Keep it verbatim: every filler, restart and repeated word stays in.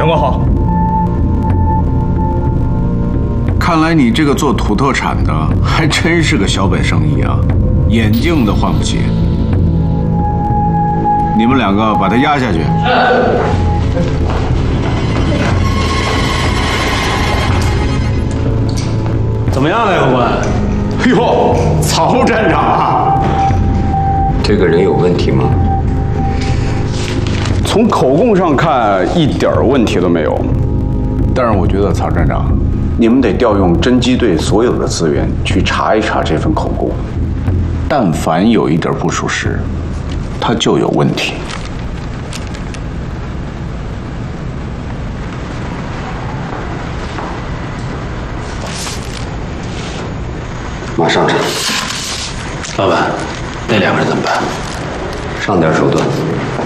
官好。 看来你这个做土特产的还真是个小本生意啊，眼镜都换不起。你们两个把他压下去。 怎么样，赖副官？ 哟，曹站长啊！ 这个人有问题吗？ 从口供上看，一点问题都没有。 但是我觉得曹站长，你们得调用侦缉队所有的资源去查一查这份口供，但凡有一点不属实，他就有问题。 马上查。 老板，那两个人怎么办？ 上点手段。